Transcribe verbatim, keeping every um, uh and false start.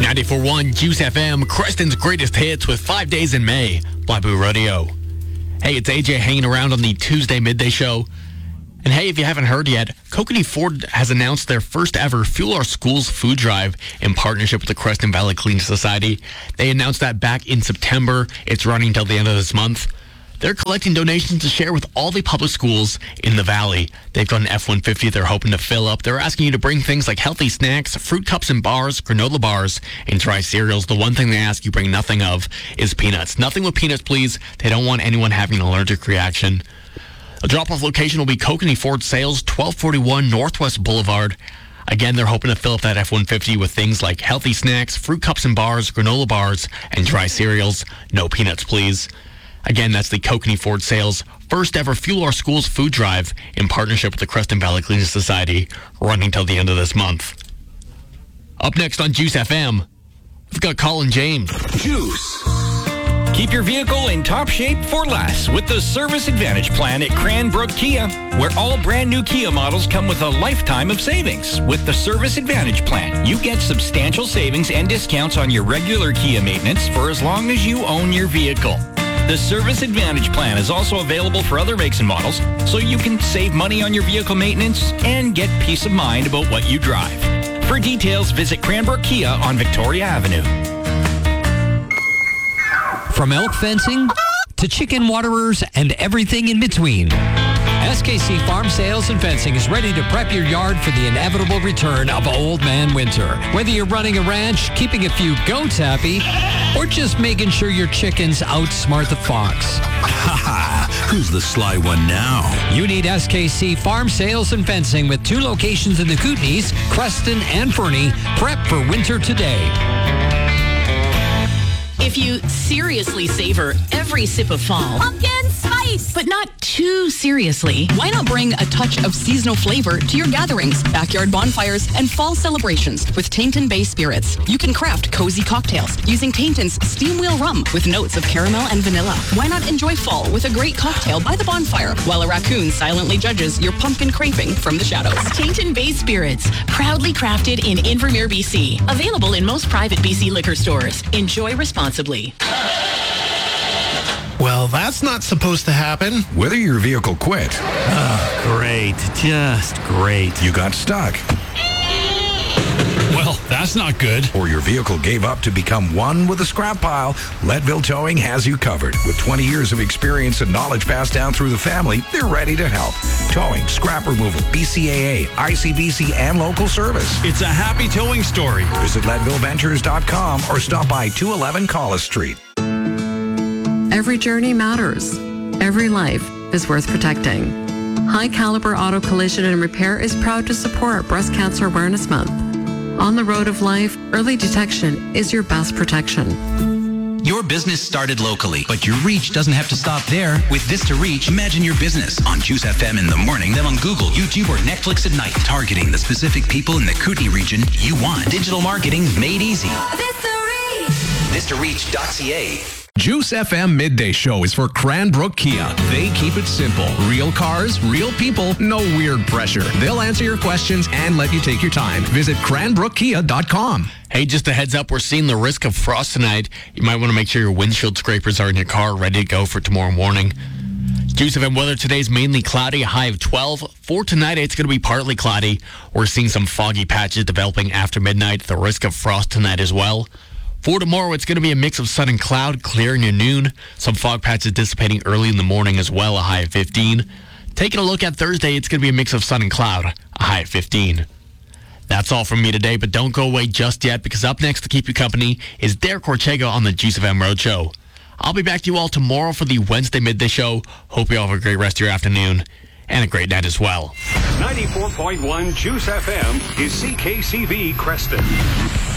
ninety-four point one Juice F M, Creston's greatest hits with five days in May. Blackboo Rodeo. Hey, it's A J hanging around on the Tuesday midday show. And hey, if you haven't heard yet, Kokanee Ford has announced their first ever Fuel Our Schools food drive in partnership with the Creston Valley Clean Society. They announced that back in September. It's running until the end of this month. They're collecting donations to share with all the public schools in the valley. They've got an F one fifty they're hoping to fill up. They're asking you to bring things like healthy snacks, fruit cups and bars, granola bars, and dry cereals. The one thing they ask you bring nothing of is peanuts. Nothing with peanuts, please. They don't want anyone having an allergic reaction. The drop-off location will be Kokanee Ford Sales, twelve forty-one Northwest Boulevard. Again, they're hoping to fill up that F one fifty with things like healthy snacks, fruit cups and bars, granola bars, and dry cereals. No peanuts, please. Again, that's the Kokanee Ford Sales first ever Fuel Our Schools food drive in partnership with the Creston Valley Clean Society, running till the end of this month. Up next on Juice F M, we've got Colin James. Juice. Keep your vehicle in top shape for less with the Service Advantage Plan at Cranbrook Kia, where all brand new Kia models come with a lifetime of savings. With the Service Advantage Plan, you get substantial savings and discounts on your regular Kia maintenance for as long as you own your vehicle. The Service Advantage Plan is also available for other makes and models, so you can save money on your vehicle maintenance and get peace of mind about what you drive. For details, visit Cranbrook Kia on Victoria Avenue. From elk fencing to chicken waterers and everything in between, S K C Farm Sales and Fencing is ready to prep your yard for the inevitable return of Old Man Winter. Whether you're running a ranch, keeping a few goats happy, or just making sure your chickens outsmart the fox. Ha ha! Who's the sly one now? You need S K C Farm Sales and Fencing with two locations in the Kootenays, Creston and Fernie. Prep for winter today. If you seriously savor every sip of fall, pumpkin spice, but not too seriously, why not bring a touch of seasonal flavor to your gatherings, backyard bonfires, and fall celebrations with Tainton Bay Spirits? You can craft cozy cocktails using Tainton's Steam Wheel Rum with notes of caramel and vanilla. Why not enjoy fall with a great cocktail by the bonfire while a raccoon silently judges your pumpkin craving from the shadows? Tainton Bay Spirits, proudly crafted in Invermere, B C. Available in most private B C liquor stores. Enjoy responsibly. Well, that's not supposed to happen. Whether your vehicle quit. Oh, great. Just great. You got stuck. Well, that's not good. Or your vehicle gave up to become one with the scrap pile. Leadville Towing has you covered. With twenty years of experience and knowledge passed down through the family, they're ready to help. Towing, scrap removal, B C A A, I C B C, and local service. It's a happy towing story. Visit leadville ventures dot com or stop by two eleven Collis Street. Every journey matters. Every life is worth protecting. High Caliber Auto Collision and Repair is proud to support Breast Cancer Awareness Month. On the road of life, early detection is your best protection. Your business started locally, but your reach doesn't have to stop there. With Vista Reach, imagine your business on Juice F M in the morning, then on Google, YouTube, or Netflix at night, targeting the specific people in the Kootenay region you want. Digital marketing made easy. Vista Reach. Vista Reach dot C A. Juice F M Midday Show is for Cranbrook Kia. They keep it simple. Real cars, real people, no weird pressure. They'll answer your questions and let you take your time. Visit cranbrook kia dot com. Hey, just a heads up, we're seeing the risk of frost tonight. You might want to make sure your windshield scrapers are in your car, ready to go for tomorrow morning. Juice F M weather today is mainly cloudy, a high of twelve. For tonight, it's going to be partly cloudy. We're seeing some foggy patches developing after midnight. The risk of frost tonight as well. For tomorrow, it's going to be a mix of sun and cloud, clearing at noon. Some fog patches dissipating early in the morning as well, a high of fifteen. Taking a look at Thursday, it's going to be a mix of sun and cloud, a high of fifteen. That's all from me today, but don't go away just yet, because up next to keep you company is Derek Ortega on the Juice F M Roadshow. I'll be back to you all tomorrow for the Wednesday Midday Show. Hope you all have a great rest of your afternoon and a great night as well. ninety-four point one Juice F M is C K C V Creston.